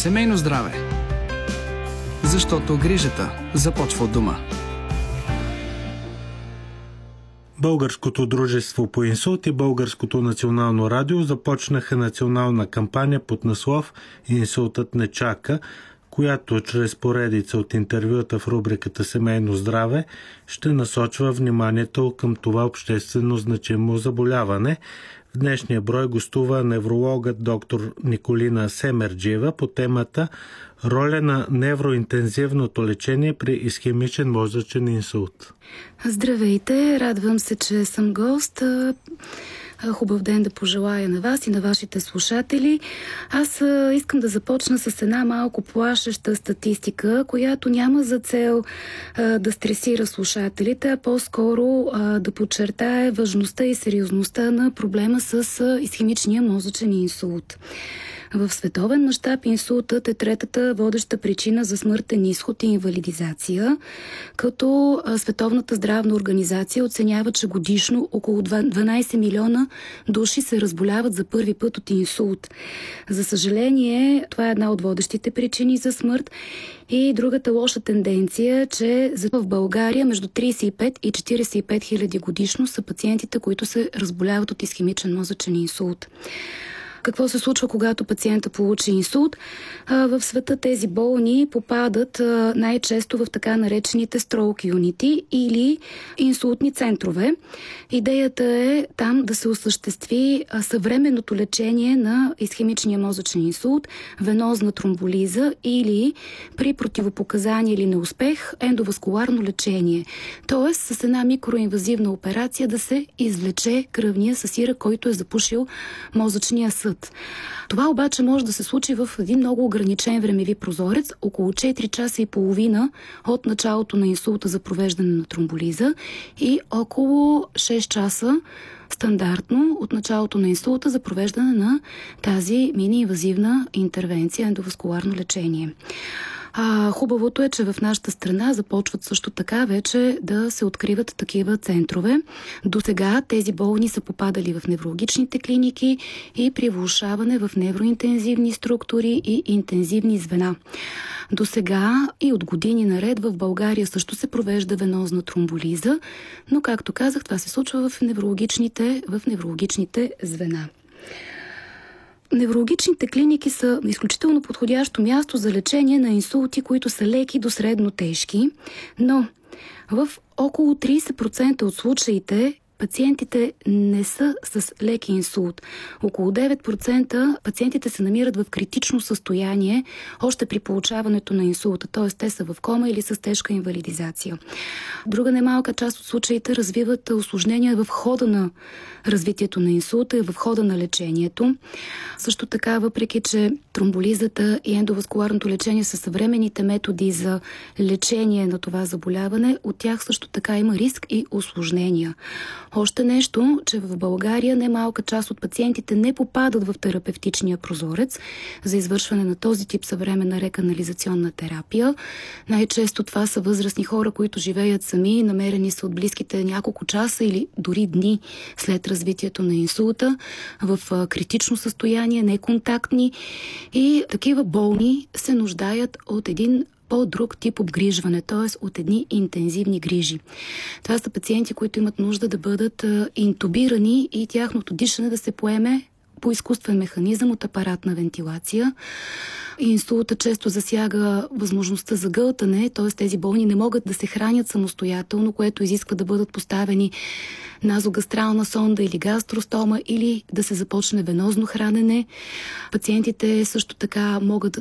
Семейно здраве. Защото грижата започва от дома. Българското дружество по инсулт и Българското национално радио започнаха национална кампания под наслов "Инсултът не чака", която чрез поредица от интервюта в рубриката "Семейно здраве" ще насочва вниманието към това обществено значимо заболяване. В днешния брой гостува неврологът доктор Николина Семерджиева по темата "Роля на невроинтензивното лечение при исхемичен мозъчен инсулт". Здравейте, радвам се, че съм гост. Хубав ден да пожелая на вас и на вашите слушатели. Аз искам да започна с една малко плашеща статистика, която няма за цел да стресира слушателите, а по-скоро да подчертае важността и сериозността на проблема с исхемичния мозъчен инсулт. В световен мащаб инсултът е третата водеща причина за смъртен изход и инвалидизация, като Световната здравна организация оценява, че годишно около 12 милиона души се разболяват за първи път от инсулт. За съжаление, това е една от водещите причини за смърт. И другата лоша тенденция е, че в България между 35 и 45 хиляди годишно са пациентите, които се разболяват от исхемичен мозъчен инсулт. Какво се случва, когато пациента получи инсулт? В света тези болни попадат най-често в така наречените stroke unit или инсултни центрове. Идеята е там да се осъществи съвременното лечение на исхемичния мозъчен инсулт, венозна тромболиза или при противопоказание или неуспех ендоваскуларно лечение. Тоест с една микроинвазивна операция да се извлече кръвния съсирък, който е запушил мозъчния съд. Това обаче може да се случи в един много ограничен времеви прозорец, около 4 часа и половина от началото на инсулта за провеждане на тромболиза и около 6 часа стандартно от началото на инсулта за провеждане на тази мини-инвазивна интервенция, ендоваскуларно лечение. Хубавото е, че в нашата страна започват също така вече да се откриват такива центрове. До сега тези болни са попадали в неврологичните клиники и при влошаване в невроинтензивни структури и интензивни звена. До сега и от години наред в България също се провежда венозна тромболиза, но както казах, това се случва в неврологичните звена. Неврологичните клиники са изключително подходящо място за лечение на инсулти, които са леки до средно тежки, но в около 30% от случаите пациентите не са с леки инсулт. Около 9% пациентите се намират в критично състояние още при получаването на инсулта, т.е. те са в кома или с тежка инвалидизация. Друга немалка част от случаите развиват усложнения в хода на развитието на инсулта и в хода на лечението. Също така, въпреки че тромболизата и ендоваскуларното лечение са съвременните методи за лечение на това заболяване, от тях също така има риск и усложнения. Още нещо, че в България немалка част от пациентите не попадат в терапевтичния прозорец за извършване на този тип съвременна реканализационна терапия. Най-често това са възрастни хора, които живеят сами, намерени са от близките няколко часа или дори дни след развитието на инсулта, в критично състояние, неконтактни, и такива болни се нуждаят от един по-друг тип обгрижване, т.е. от едни интензивни грижи. Това са пациенти, които имат нужда да бъдат интубирани и тяхното дишане да се поеме по изкуствен механизъм от апаратна вентилация. Инсулта често засяга възможността за гълтане, т.е. тези болни не могат да се хранят самостоятелно, което изисква да бъдат поставени назогастрална сонда или гастростома или да се започне венозно хранене. Пациентите също така могат